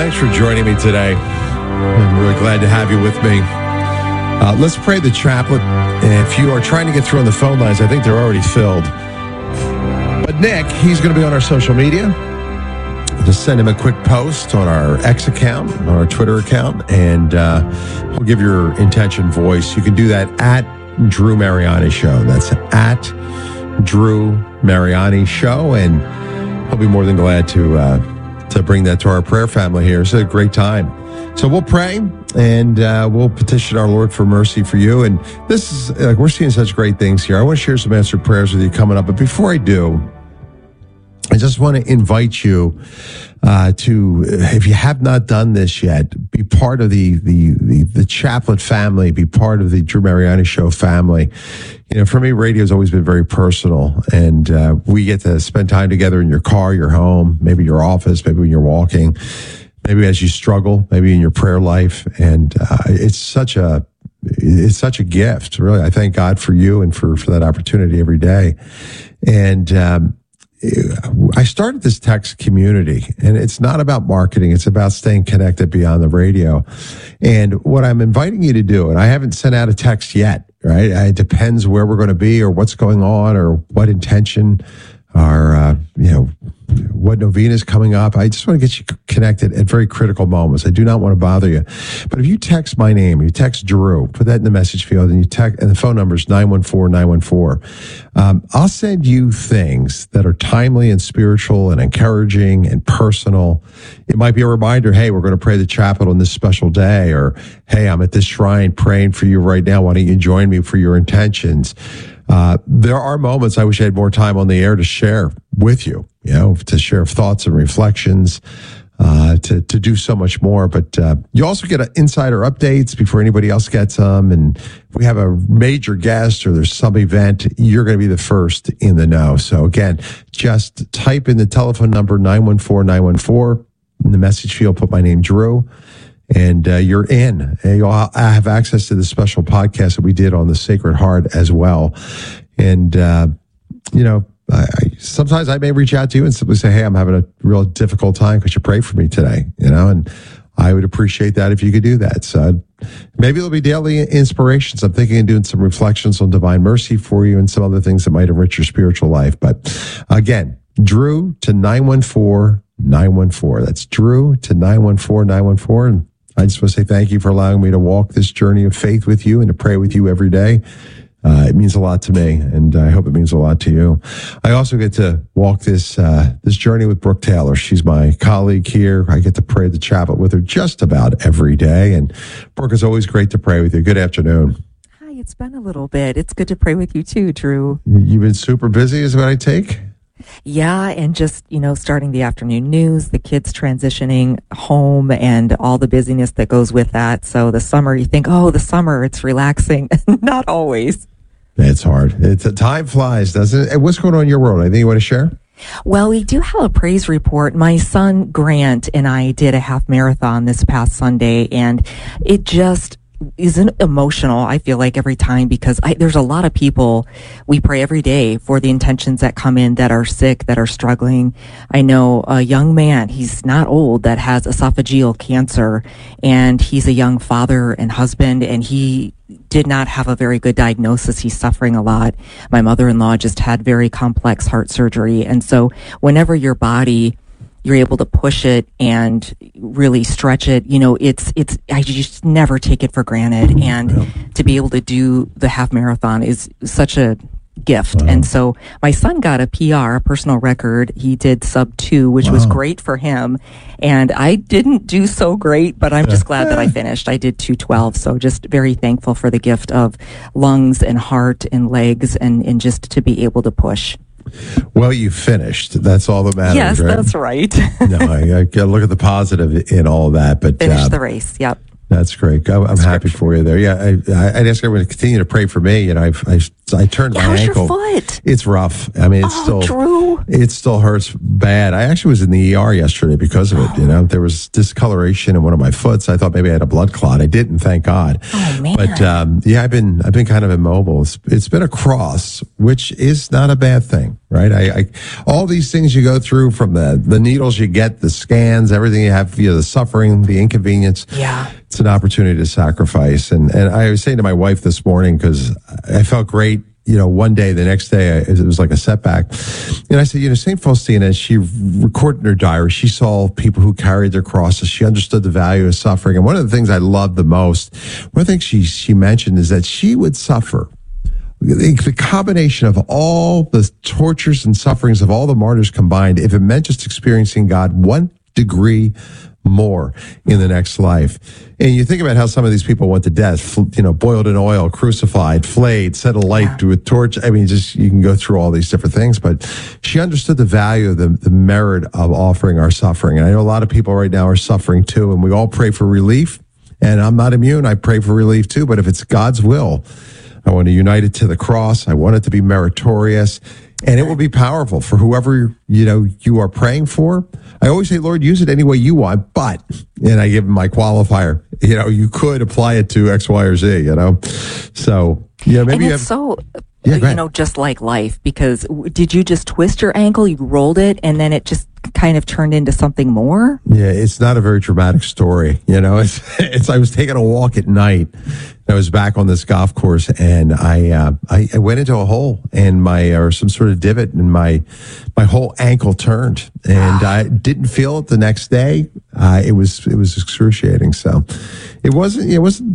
Thanks for joining me today. I'm really glad to have you with me. Let's pray the chaplet. If you are trying to get through on the phone lines, I think they're already filled. But Nick, he's going to be on our social media. Just send him a quick post on our X account, on our Twitter account, and we'll give your intention voice. You can do that at Drew Mariani Show. That's at Drew Mariani Show, and he'll be more than glad to bring that to our prayer family here. It's a great time. So we'll pray, and we'll petition our Lord for mercy for you. And this is, like, we're seeing such great things here. I want to share some answered prayers with you coming up. But before I do, I just want to invite you to, if you have not done this yet, be part of the Chaplet family, be part of the Drew Mariani Show family. You know, for me, radio has always been very personal, and we get to spend time together in your car, your home, maybe your office, maybe when you're walking, maybe as you struggle, maybe in your prayer life. And it's such a gift, really. I thank God for you and for that opportunity every day. And I started this text community, and it's not about marketing. It's about staying connected beyond the radio. And what I'm inviting you to do, and I haven't sent out a text yet, right? It depends where we're going to be or what's going on or what intention or, what novena is coming up. I just want to get you connected at very critical moments. I do not want to bother you. But if you text my name, you text Drew, put that in the message field, and and the phone number is 914-914. I'll send you things that are timely and spiritual and encouraging and personal. It might be a reminder, hey, we're going to pray the chaplet on this special day, or hey, I'm at this shrine praying for you right now. Why don't you join me for your intentions? There are moments I wish I had more time on the air to share with you, to share thoughts and reflections, to do so much more. But you also get insider updates before anybody else gets them. And if we have a major guest or there's some event, you're going to be the first in the know. So again, just type in the telephone number 914-914 in the message field, put my name, Drew, and you're in. And you'll have access to the special podcast that we did on the Sacred Heart as well. And, sometimes I may reach out to you and simply say, hey, I'm having a real difficult time. Could you pray for me today? And I would appreciate that if you could do that. So maybe it'll be daily inspirations. I'm thinking of doing some reflections on divine mercy for you and some other things that might enrich your spiritual life. But again, Drew to 914-914. That's Drew to 914-914. And I just want to say thank you for allowing me to walk this journey of faith with you and to pray with you every day. It means a lot to me, and I hope it means a lot to you. I also get to walk this journey with Brooke Taylor. She's my colleague here. I get to pray the chaplet with her just about every day. And Brooke, it's always great to pray with you. Good afternoon. Hi, it's been a little bit. It's good to pray with you too, Drew. You've been super busy is what I take? Yeah, and just, starting the afternoon news, the kids transitioning home, and all the busyness that goes with that. So the summer, you think, the summer, it's relaxing. Not always. It's hard. Time flies, doesn't it? What's going on in your world? Anything you want to share? Well, we do have a praise report. My son, Grant, and I did a half marathon this past Sunday, and it just isn't emotional, I feel like, every time, because there's a lot of people. We pray every day for the intentions that come in that are sick, that are struggling. I know a young man, he's not old, that has esophageal cancer, and he's a young father and husband, and he did not have a very good diagnosis. He's suffering a lot. My mother-in-law just had very complex heart surgery. And so whenever your body, you're able to push it and really stretch it, I just never take it for granted. And to be able to do the half marathon is such a gift. Wow. And so my son got a PR, a personal record. He did sub 2, which was great for him. And I didn't do so great, but I'm just glad that I finished. I did 2:12. So just very thankful for the gift of lungs and heart and legs and just to be able to push. Well, you finished. That's all that matters. Yes, right? That's right. No, I got to look at the positive in all that. But finish the race. Yep. That's great. I'm happy for you there. Yeah, I'd ask everyone to continue to pray for me. I I turned my How's ankle. your foot? It's rough. I mean, Drew. it still hurts bad. I actually was in the ER yesterday because of it. You know, there was discoloration in one of my foots. I thought maybe I had a blood clot. I didn't, thank God. Oh man. But yeah, I've been kind of immobile. It's been a cross, which is not a bad thing, right? I all these things you go through, from the needles you get, the scans, everything you have, the suffering, the inconvenience. Yeah. It's an opportunity to sacrifice. And I was saying to my wife this morning, because I felt great, one day, the next day, it was like a setback. And I said, St. Faustina, she recorded in her diary, she saw people who carried their crosses. She understood the value of suffering. And one of the things I loved the most, one of the things she mentioned is that she would suffer. The combination of all the tortures and sufferings of all the martyrs combined, if it meant just experiencing God 1 degree more in the next life. And you think about how some of these people went to death, boiled in oil, crucified, flayed, set alight with torch. I mean, just, you can go through all these different things, but she understood the value of the merit of offering our suffering. And I know a lot of people right now are suffering too, and we all pray for relief. And I'm not immune. I pray for relief too, but if it's God's will, I want to unite it to the cross. I want it to be meritorious. And it will be powerful for whoever, you are praying for. I always say, Lord, use it any way you want, but, and I give him my qualifier, you could apply it to X, Y, or Z, So, maybe and you it's have. just like life, because did you just twist your ankle, you rolled it, and then it just kind of turned into something more? Yeah, it's not a very dramatic story. It's I was taking a walk at night. I was back on this golf course, and I went into a hole, and or some sort of divot, and my whole ankle turned, and I didn't feel it the next day. It was excruciating. So it wasn't.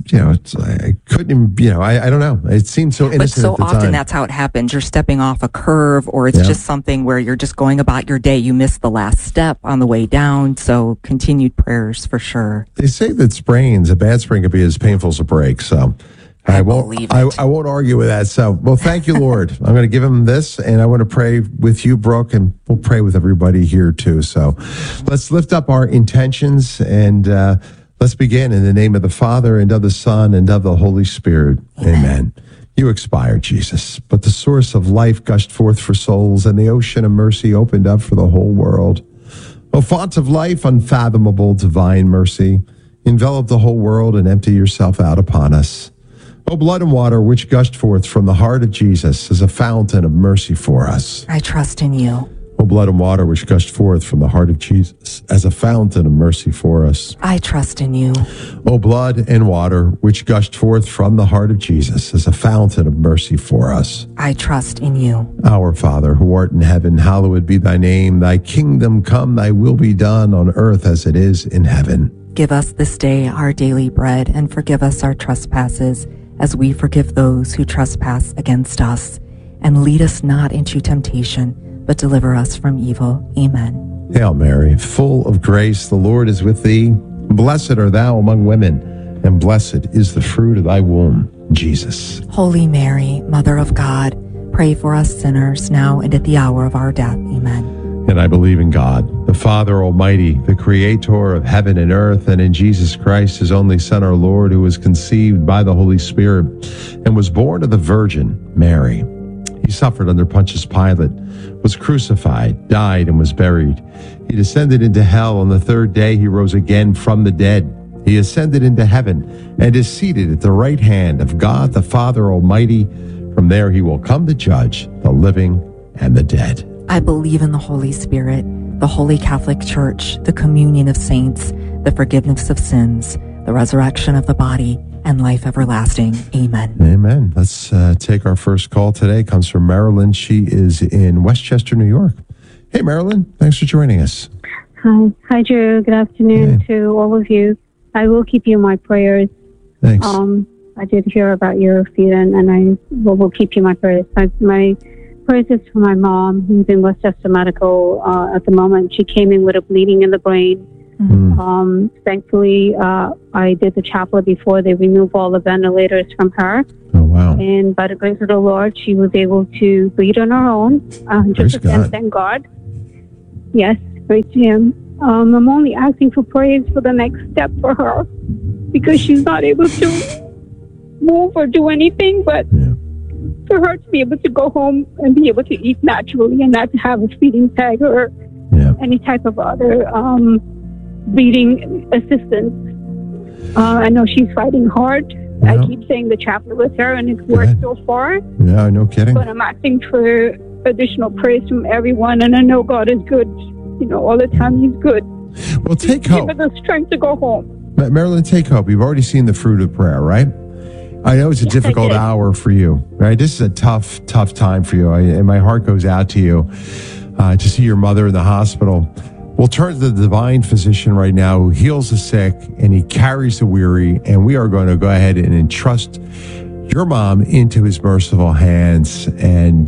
I couldn't. I don't know. It seemed so innocent. But so at the often time. that's how it happens. You're stepping off a curve, or it's just something where you're just going about your day. You missed the last step on the way down. So continued prayers for sure. They say that a bad sprain can be as painful as a break. So I won't argue with that. So, well, thank you, Lord. I'm going to give him this, and I want to pray with you, Brooke, and we'll pray with everybody here too. So let's lift up our intentions, and let's begin in the name of the Father, and of the Son, and of the Holy Spirit. Amen. You expired, Jesus, but the source of life gushed forth for souls, and the ocean of mercy opened up for the whole world. O font of life, unfathomable divine mercy, envelop the whole world and empty yourself out upon us. O blood and water which gushed forth from the heart of Jesus as a fountain of mercy for us. I trust in you. O blood and water which gushed forth from the heart of Jesus as a fountain of mercy for us. I trust in you. O blood and water which gushed forth from the heart of Jesus as a fountain of mercy for us. I trust in you. Our Father, who art in heaven, hallowed be thy name. Thy kingdom come, thy will be done on earth as it is in heaven. Give us this day our daily bread, and forgive us our trespasses, as we forgive those who trespass against us. And lead us not into temptation, but deliver us from evil. Amen. Hail Mary, full of grace, the Lord is with thee. Blessed art thou among women, and blessed is the fruit of thy womb, Jesus. Holy Mary, Mother of God, pray for us sinners, now and at the hour of our death. Amen. And I believe in God, the Father Almighty, the Creator of heaven and earth, and in Jesus Christ, his only Son, our Lord, who was conceived by the Holy Spirit and was born of the Virgin Mary. He suffered under Pontius Pilate, was crucified, died, and was buried. He descended into hell. On the third day, he rose again from the dead. He ascended into heaven and is seated at the right hand of God, the Father Almighty. From there, he will come to judge the living and the dead. I believe in the Holy Spirit, the Holy Catholic Church, the communion of saints, the forgiveness of sins, the resurrection of the body, and life everlasting. Amen. Amen. Let's take our first call today. Comes from Marilyn. She is in Westchester, New York. Hey, Marilyn. Thanks for joining us. Hi, Drew. Good afternoon to all of you. I will keep you in my prayers. Thanks. I did hear about your feet, and I will keep you in my prayers. My prayers is for my mom, who's in Westchester Medical at the moment. She came in with a bleeding in the brain. Thankfully, I did the chaplet before they removed all the ventilators from her. Oh, wow. And by the grace of the Lord, she was able to breathe on her own. 100%, thank God. Yes, praise to Him. I'm only asking for prayers for the next step for her, because she's not able to move or do anything, but for her to be able to go home and be able to eat naturally and not to have a feeding tag or any type of other breathing assistance. I know she's fighting hard. I keep saying the chaplain with her, and it's worked so far. Yeah, no kidding. But I'm asking for additional praise from everyone, and I know God is good. You know, all the time He's good. Well, take hope. Give her the strength to go home. Marilyn, take hope. You've already seen the fruit of prayer, right? I know it's a difficult hour for you, right? This is a tough time for you, and my heart goes out to you to see your mother in the hospital. We'll turn to the divine physician right now who heals the sick and He carries the weary, and we are going to go ahead and entrust your mom into His merciful hands. And,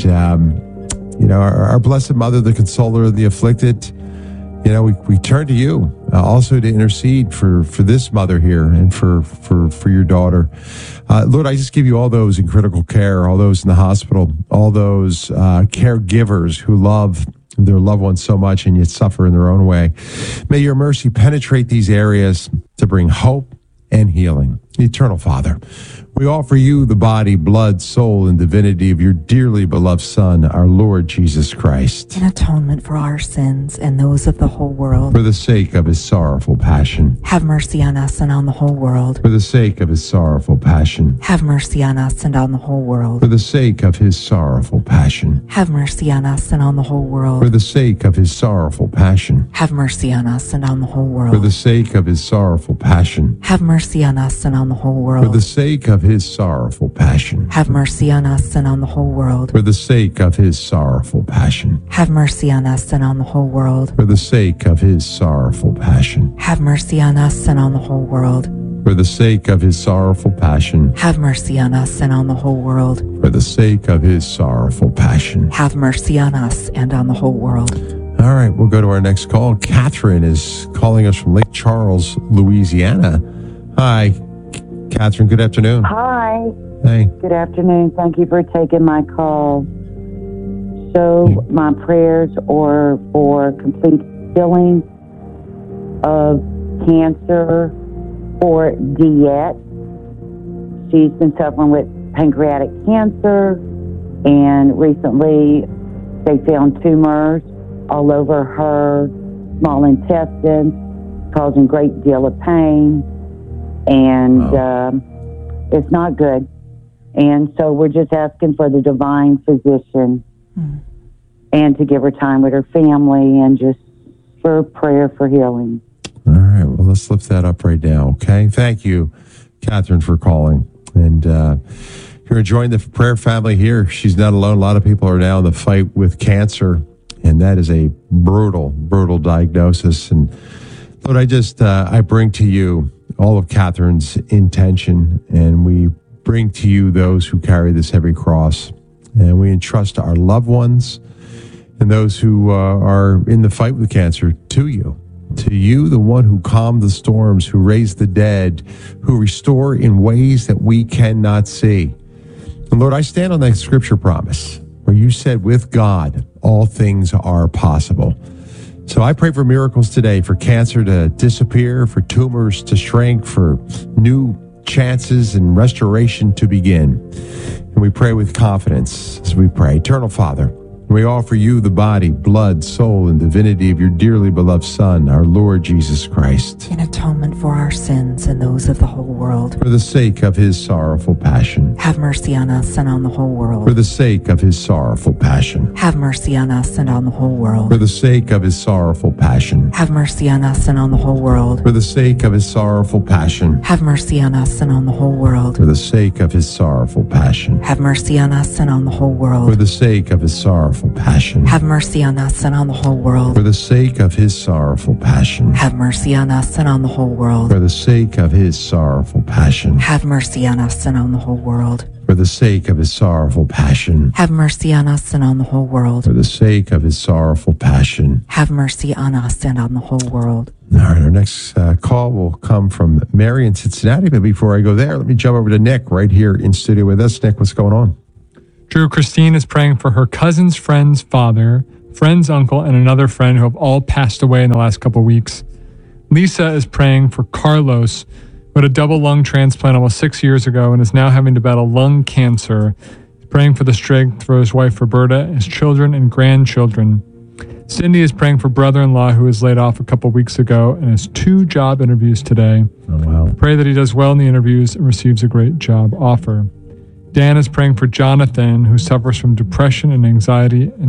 you know, our Blessed Mother, the consoler of the afflicted, you know, we turn to you also to intercede for this mother here and for your daughter. Lord, I just give you all those in critical care, all those in the hospital, all those caregivers who love their loved ones so much and yet suffer in their own way. May your mercy penetrate these areas to bring hope and healing. Eternal Father, we offer you the body, blood, soul, and divinity of your dearly beloved Son, our Lord Jesus Christ, in atonement for our sins and those of the whole world. For the sake of His sorrowful passion. Have mercy on us and on the whole world. For the sake of His sorrowful passion. Have mercy on us and on the whole world. For the sake of His sorrowful passion. Have mercy on us and on the whole world. For the sake of His sorrowful passion. Have mercy on us and on the whole world. For the sake of His sorrowful passion. Have mercy on us and on the whole world. For the sake of His sorrowful passion. Have mercy on us and on the whole world. For the sake of His sorrowful passion. Have mercy on us and on the whole world. For the sake of His sorrowful passion. Have mercy on us and on the whole world. For the sake of His sorrowful passion. Have mercy on us and on the whole world. For the sake of His sorrowful passion. Have mercy on us and on the whole world. All right, we'll go to our next call. Catherine is calling us from Lake Charles, Louisiana. Hi, Catherine, good afternoon. Hi. Hey. Good afternoon. Thank you for taking my call. So my prayers are for complete healing of cancer for Diet. She's been suffering with pancreatic cancer, and recently they found tumors all over her small intestines, causing a great deal of pain. And it's not good. And so we're just asking for the divine physician and to give her time with her family and just for prayer for healing. All right. Well, let's lift that up right now, okay? Thank you, Catherine, for calling. And you're enjoying the prayer family here. She's not alone. A lot of people are now in the fight with cancer, and that is a brutal, brutal diagnosis. And Lord, I bring to you all of Catherine's intention, and we bring to you those who carry this heavy cross, and we entrust our loved ones and those who are in the fight with cancer to you, the one who calmed the storms, who raised the dead, who restore in ways that we cannot see. And Lord, I stand on that scripture promise where you said, with God, all things are possible. So I pray for miracles today, for cancer to disappear, for tumors to shrink, for new chances and restoration to begin. And we pray with confidence as we pray. Eternal Father, we offer you the body, blood, soul, and divinity of your dearly beloved Son, our Lord Jesus Christ, in atonement for our sins and those of the whole world. For the sake of His sorrowful passion. Have mercy on us and on the whole world. For the sake of His sorrowful passion. Have mercy on us and on the whole world. For the sake of His sorrowful passion. Have mercy on us and on the whole world. For the sake of His sorrowful passion. Have mercy on us and on the whole world. For the sake of His sorrowful passion. Have mercy on us and on the whole world. For the sake of His sorrowful passion. Have mercy on us and on the whole world. For the sake of His sorrowful passion. Have mercy on us and on the whole world. For the sake of His sorrowful passion. Have mercy on us and on the whole world. For the sake of His sorrowful passion. Have mercy on us and on the whole world. For the sake of His sorrowful passion. Have mercy on us and on the whole world. All right, our next call will come from Mary in Cincinnati. But before I go there, let me jump over to Nick right here in studio with us. Nick, what's going on? Drew, Christine is praying for her cousin's friend's father, friend's uncle, and another friend who have all passed away in the last couple of weeks. Lisa is praying for Carlos, who had a double lung transplant almost 6 years ago and is now having to battle lung cancer. praying for the strength for his wife Roberta, his children and grandchildren. Cindy is praying for brother-in-law who was laid off a couple weeks ago and has 2 job interviews today. Oh, wow. Pray that he does well in the interviews and receives a great job offer. Dan is praying for Jonathan, who suffers from depression and anxiety and